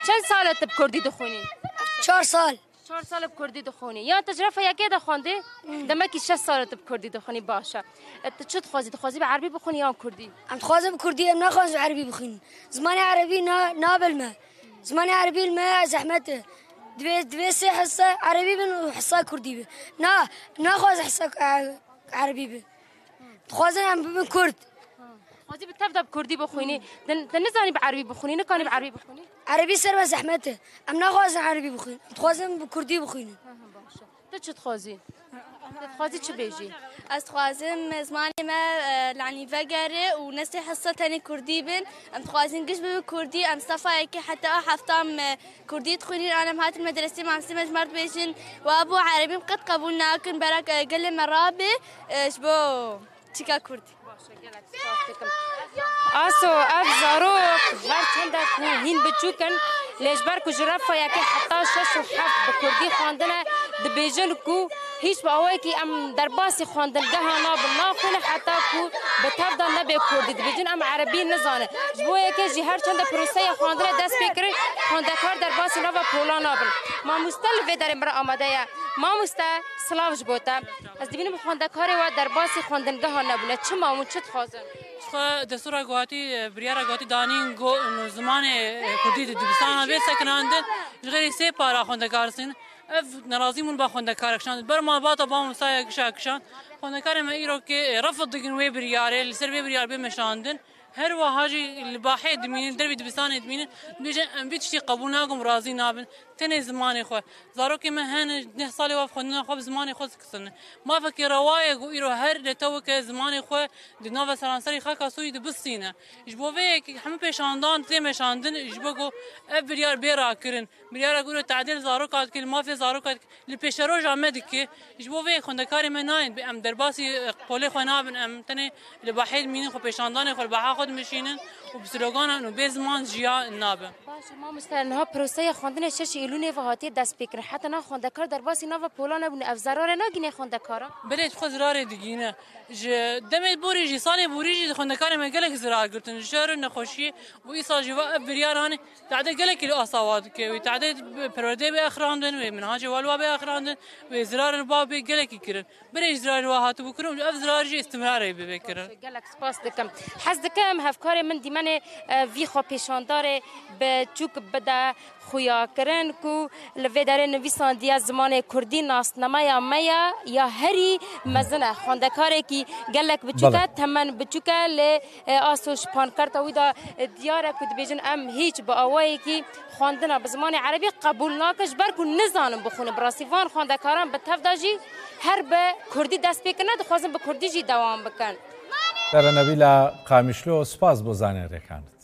چند سالت بکردی دخونی؟ 4 سال. 4 سال بکردی دخونی. یا تجربه یکی دخوندی؟ دمکی 6 سالت بکردی دخونی باشه. چه تخوازی به عربی بخونی یا کردی؟ ام تخوازم کردی ام نخواز عربی بخونی. زمان عربی نابل ما. زمان عربی ما زحمته. دوی سه حصه عربی بن و حصه کردی بن. نخواز حصه عربی بن. تخوازم ام ببین کرد. خوازی به تبدأ بکردی بخونی. نزانی به عربی بخونی نکنی به عربی بخونی؟ عربی سر به زحمته. ام نخواز عربی بخونی. تخوازم بکردی بخونی. تو چه تخوازی؟ تخوازی چه بیجی؟ از خوازم زمانی ما لعنی وگره و نستی حصه تانی کردی بن. ام خوازم گش به کردی ام صفای که حتی هفتم کردی تخونی آنم هات المدرسه مع سمج مرد بیشین و ابو عربی قد قبول ناکن برای قل مرابه شبو چیکار کردی؟ آسو اف زاروک هر چند کو هین بچوکن لجبر کو جرفه یکی حتی 6 و 7 بکردی خواندنه دبیجن کو هیچ با اوی که ام در باسی خواندن گهانا بناخونه حتی کو به تبدا نبی کردی دبیجن ام عربی نزانه جبو یکی جی هر چند پروسه خواندنه دست بکره خواندکار در باسی نوا پولا نابن ما مستل داریم برای آماده یا ما مستا سلاوش بوده از دیبینم خواندکاری و در باسی خواندن گهانا بونه چه مامون چه تخوازن دستور گواتی بریار گواتی دانین گو زمان کردی دبستان به سکناند غیر سه پارا خوندکارسین اف نرازیمون با خوندکارکشان بر ما باتا با مسای کشاکشان خوندکار ما ایرو که رفض دگن وی بریاره لسر وی بریار به مشاندن هر واحد الباحث دمين دربي دبستان دمين بيجي بيتشتي قبول ناقم راضي نابن تاني زماني خو زاروكي ما هن نه صالي واف خدنا خو زماني خو سكسن ما فكر روايه جو ايرو هر لتوك زماني خو دنوفا سرانسري خاكا سوي دبسينا جبوفي هم بيشاندان تي مشاندن جبوكو ابريار بيرا كرن بريار يقولوا تعديل زاروكات كل ما في زاروكات اللي بيشروج عمدك جبوفي خندكاري مناين ام درباسي قولي خو نابن ام تاني الباحث مين خو بيشاندان خو الباحث خود مشینن و بسلوگان و بیزمان جیا نابه. باشه ما مستعد ها پروسه خواندن شش ایلونه و هاتی دست بکن حتی نه خواندکار در باسی نو پولا نبونه افزارار نگینه خواندکارا. بله خود زرار دیگینه. ج دمت بوری جی سالی بوری جی خواندکار مگلک زرار گرتن جر نخوشی و ایسا جوا بریاران تعداد گلک الاسواد که و تعداد پرورده به اخراندن و منهاج والوا به اخراندن و زرار باب گلکی کرن. بله زرار واحد بکرم و افزار جی استمراری بکرن. گلک سپاس دکم. حس دکم هفکار من دیمن وی خو پیشاندار به چوک بده خویا کرن کو لودار نویسان دیا زمان کردی ناسنامه یا میا یا هری مزنه خواندکاری کی گلک بچوکه تمن بچوکه ل آسوش پان کرد و دا دیاره کد بیجن ام هیچ با آوایی کی خواندن به زمان عربی قبول ناکش برکو نزانم بخونه براسیوان خواندکاران به تفداجی هر به کردی دست بکنه دخوازم به کردی جی دوام بکن. در نبیل قامیشلو سپاس بۆ زانێڕێکانت.